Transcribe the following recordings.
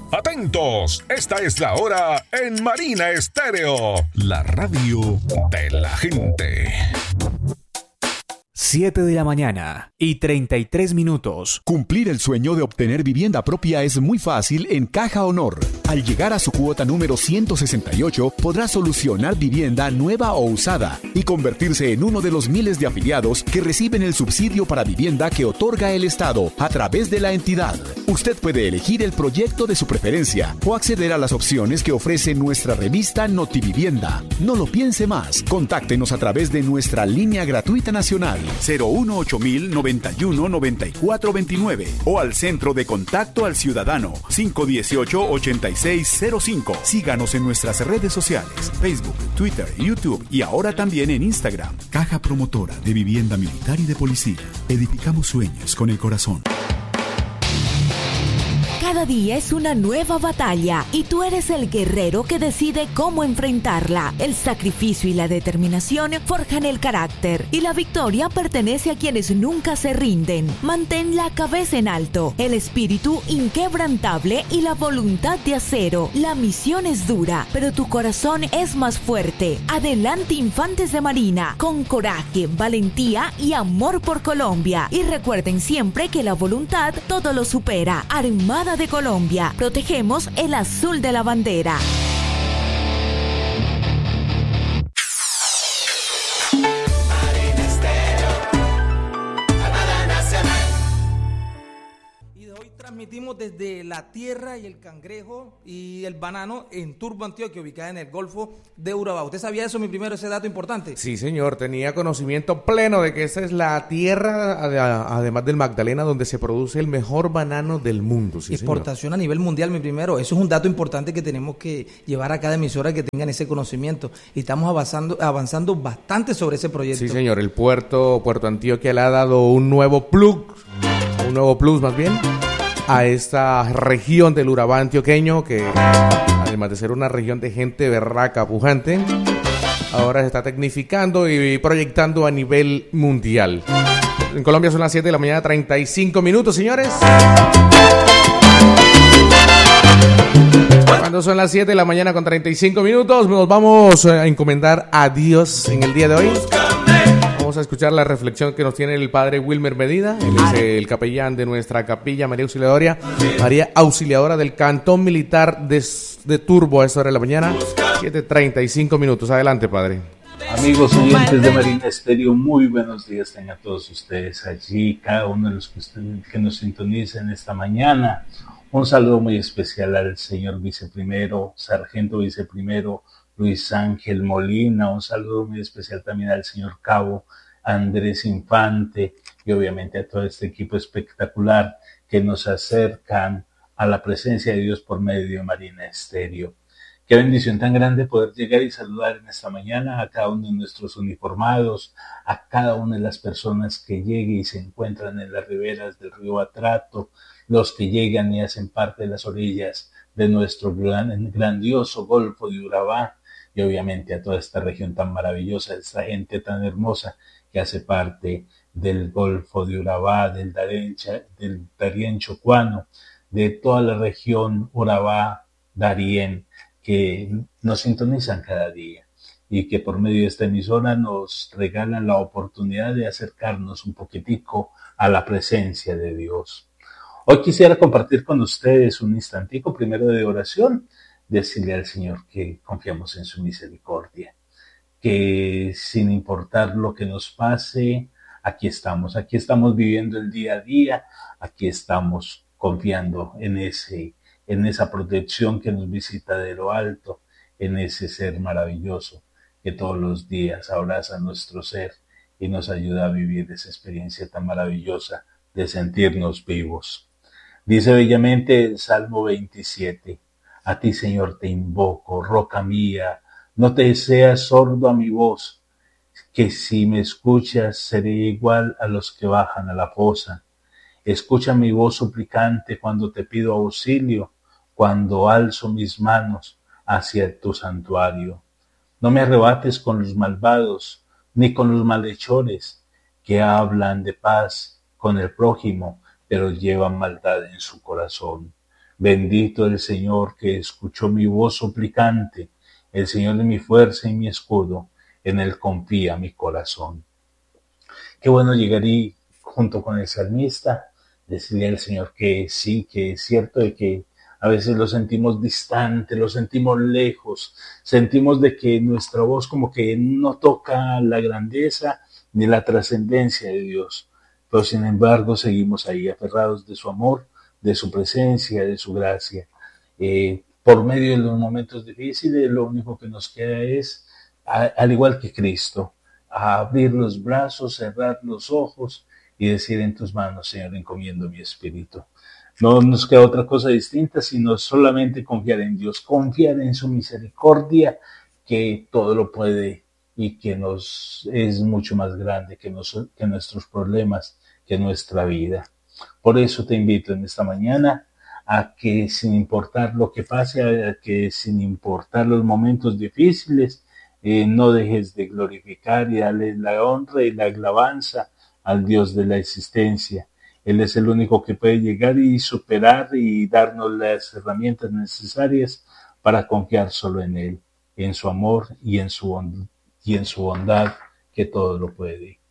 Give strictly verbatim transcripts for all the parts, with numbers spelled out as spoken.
Atentos, esta es la hora en Marina Estéreo, la radio de la gente. siete de la mañana y treinta y tres minutos. Cumplir el sueño de obtener vivienda propia es muy fácil en Caja Honor. Al llegar a su cuota número ciento sesenta y ocho, podrá solucionar vivienda nueva o usada y convertirse en uno de los miles de afiliados que reciben el subsidio para vivienda que otorga el Estado a través de la entidad. Usted puede elegir el proyecto de su preferencia o acceder a las opciones que ofrece nuestra revista Notivivienda. No lo piense más. Contáctenos a través de nuestra línea gratuita nacional cero uno ocho mil noventa y uno noventa y cuatro veintinueve o al Centro de Contacto al Ciudadano cinco dieciocho ochenta y seis cero cinco. Síganos en nuestras redes sociales, Facebook, Twitter, YouTube y ahora también en Instagram. Caja Promotora de Vivienda Militar y de Policía. Edificamos sueños con el corazón. Cada día es una nueva batalla y tú eres el guerrero que decide cómo enfrentarla. El sacrificio y la determinación forjan el carácter y la victoria pertenece a quienes nunca se rinden. Mantén la cabeza en alto, el espíritu inquebrantable y la voluntad de acero. La misión es dura, pero tu corazón es más fuerte. Adelante, Infantes de Marina, con coraje, valentía y amor por Colombia. Y recuerden siempre que la voluntad todo lo supera. Armada de Colombia, protegemos el azul de la bandera. Transmitimos desde La Tierra y el Cangrejo y el Banano en Turbo, Antioquia, ubicada en el Golfo de Urabá. ¿Usted sabía eso, mi primero, ese dato importante? Sí, señor, tenía conocimiento pleno de que esa es la tierra, además del Magdalena, donde se produce el mejor banano del mundo. Sí, exportación señor. A nivel mundial, mi primero. Eso es un dato importante que tenemos que llevar a cada emisora que tengan ese conocimiento. Y estamos avanzando, avanzando bastante sobre ese proyecto. Sí, señor, el puerto, Puerto Antioquia le ha dado un nuevo plug, un nuevo plus más bien, a esta región del Urabá antioqueño, que además de ser una región de gente berraca, pujante, ahora se está tecnificando y proyectando a nivel mundial. En Colombia son las siete de la mañana, treinta y cinco minutos, señores. Cuando son las siete de la mañana con treinta y cinco minutos, nos vamos a encomendar a Dios en el día de hoy. Vamos a escuchar la reflexión que nos tiene el padre Wilmer Medina. Él es el capellán de nuestra capilla María Auxiliadora, María Auxiliadora del Cantón Militar de, de Turbo a esta hora de la mañana, siete treinta y cinco minutos. Adelante, padre. Amigos oyentes de Marina Estéreo, muy buenos días tengan todos ustedes allí, cada uno de los que, usted, que nos sintonicen esta mañana. Un saludo muy especial al señor viceprimero, sargento viceprimero Luis Ángel Molina, un saludo muy especial también al señor cabo Andrés Infante y obviamente a todo este equipo espectacular que nos acercan a la presencia de Dios por medio de Marina Estéreo. Qué bendición tan grande poder llegar y saludar en esta mañana a cada uno de nuestros uniformados, a cada una de las personas que lleguen y se encuentran en las riberas del río Atrato, los que llegan y hacen parte de las orillas de nuestro gran, grandioso Golfo de Urabá, y obviamente a toda esta región tan maravillosa, esta gente tan hermosa que hace parte del Golfo de Urabá, del Darién, del Darién Chocuano, de toda la región Urabá, Darién, que nos sintonizan cada día y que por medio de esta emisora nos regalan la oportunidad de acercarnos un poquitico a la presencia de Dios. Hoy quisiera compartir con ustedes un instantico primero de oración, decirle al Señor que confiamos en su misericordia, que sin importar lo que nos pase, aquí estamos, aquí estamos viviendo el día a día, aquí estamos confiando en ese, en esa protección que nos visita de lo alto, en ese ser maravilloso que todos los días abraza nuestro ser y nos ayuda a vivir esa experiencia tan maravillosa de sentirnos vivos. Dice bellamente el Salmo veintisiete, a ti, Señor, te invoco, roca mía, no te seas sordo a mi voz, que si me escuchas seré igual a los que bajan a la fosa. Escucha mi voz suplicante cuando te pido auxilio, cuando alzo mis manos hacia tu santuario. No me arrebates con los malvados, ni con los malhechores, que hablan de paz con el prójimo, pero llevan maldad en su corazón. Bendito el Señor que escuchó mi voz suplicante. El Señor es mi fuerza y mi escudo. En Él confía mi corazón. Qué bueno llegar y, junto con el salmista, decirle al Señor que sí, que es cierto de que a veces lo sentimos distante, lo sentimos lejos, sentimos de que nuestra voz como que no toca la grandeza ni la trascendencia de Dios, pero sin embargo seguimos ahí aferrados de su amor, de su presencia, de su gracia. Eh, por medio de los momentos difíciles, lo único que nos queda es, a, al igual que Cristo, a abrir los brazos, cerrar los ojos y decir: en tus manos, Señor, encomiendo mi espíritu. No nos queda otra cosa distinta sino solamente confiar en Dios, confiar en su misericordia, que todo lo puede y que nos es mucho más grande que, nos, que nuestros problemas, que nuestra vida. Por eso te invito en esta mañana a que, sin importar lo que pase, a que sin importar los momentos difíciles, eh, no dejes de glorificar y darle la honra y la alabanza al Dios de la existencia. Él es el único que puede llegar y superar y darnos las herramientas necesarias para confiar solo en Él, en su amor y en su, bond- y en su bondad, que todo lo puede.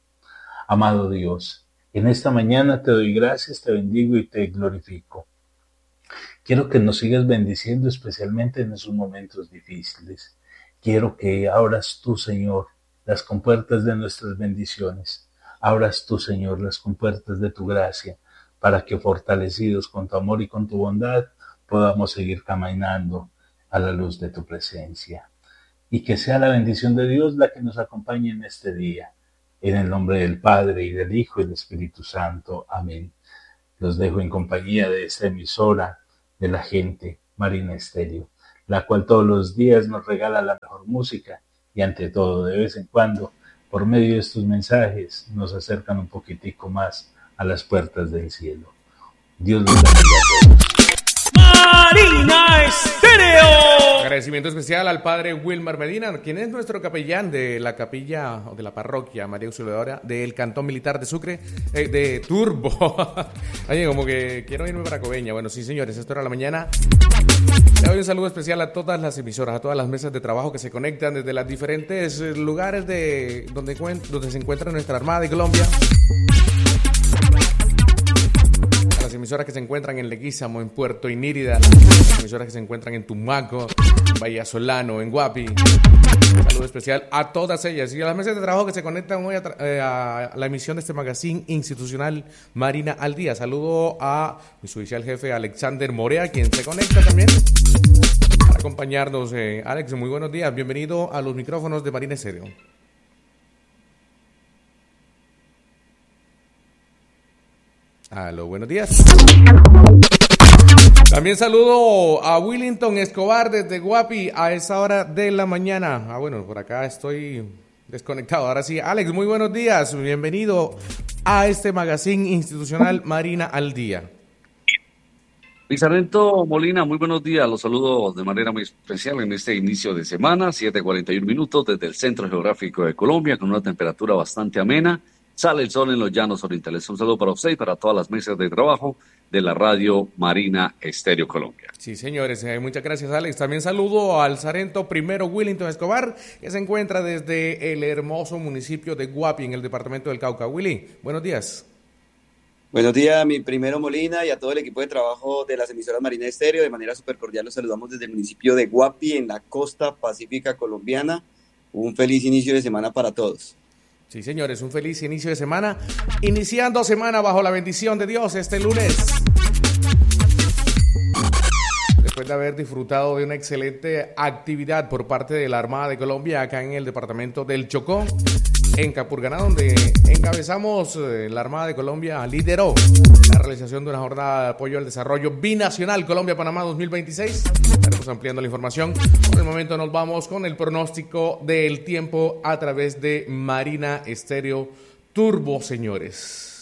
Amado Dios, en esta mañana te doy gracias, te bendigo y te glorifico. Quiero que nos sigas bendiciendo, especialmente en esos momentos difíciles. Quiero que abras tú, Señor, las compuertas de nuestras bendiciones. Abras tú, Señor, las compuertas de tu gracia, para que, fortalecidos con tu amor y con tu bondad, podamos seguir caminando a la luz de tu presencia. Y que sea la bendición de Dios la que nos acompañe en este día. En el nombre del Padre, y del Hijo, y del Espíritu Santo. Amén. Los dejo en compañía de esta emisora de la gente, Marina Estéreo, la cual todos los días nos regala la mejor música y, ante todo, de vez en cuando, por medio de estos mensajes, nos acercan un poquitico más a las puertas del cielo. Dios los bendiga a todos. Marina Estéreo. Agradecimiento especial al padre Wilmar Medina, quien es nuestro capellán de la capilla o de la parroquia María Auxiliadora del Cantón Militar de Sucre, eh, de Turbo. Oye, como que quiero irme para Coveña. Bueno, sí, señores, esto era la mañana. Le doy un saludo especial a todas las emisoras, a todas las mesas de trabajo que se conectan desde los diferentes lugares de donde, donde se encuentra nuestra Armada de Colombia. A las emisoras que se encuentran en Leguízamo, en Puerto Inírida, las emisoras que se encuentran en Tumaco, en Vallasolano, en Guapi. Un saludo especial a todas ellas y a las mesas de trabajo que se conectan hoy a, tra- eh, a la emisión de este magazine institucional Marina al Día. Saludo a mi suboficial jefe Alexander Morea, quien se conecta también para acompañarnos. Eh, Alex, muy buenos días. Bienvenido a los micrófonos de Marina Estéreo. Aló, buenos días. También saludo a Willington Escobar desde Guapi a esa hora de la mañana. Ah, bueno, por acá estoy desconectado. Ahora sí, Alex, muy buenos días. Bienvenido a este magazine institucional Marina al Día. Luis Sargento Molina, muy buenos días. Los saludo de manera muy especial en este inicio de semana, siete cuarenta y uno minutos desde el Centro Geográfico de Colombia, con una temperatura bastante amena. Sale el sol en los llanos orientales. Un saludo para usted y para todas las mesas de trabajo de la radio Marina Estéreo Colombia. Sí, señores, eh, muchas gracias, Alex. También saludo al sargento primero Willington Escobar, que se encuentra desde el hermoso municipio de Guapi, en el departamento del Cauca. Willy, buenos días. Buenos días, mi primero Molina, y a todo el equipo de trabajo de las emisoras Marina Estéreo. De manera súper cordial los saludamos desde el municipio de Guapi, en la costa pacífica colombiana. Un feliz inicio de semana para todos. Sí, señores, un feliz inicio de semana. Iniciando semana bajo la bendición de Dios este lunes. Después de haber disfrutado de una excelente actividad por parte de la Armada de Colombia acá en el departamento del Chocó, en Capurganá, donde encabezamos, eh, la Armada de Colombia lideró la realización de una jornada de apoyo al desarrollo binacional Colombia-Panamá dos mil veintiséis. Estaremos ampliando la información. Por el momento nos vamos con el pronóstico del tiempo a través de Marina Estéreo Turbo, señores.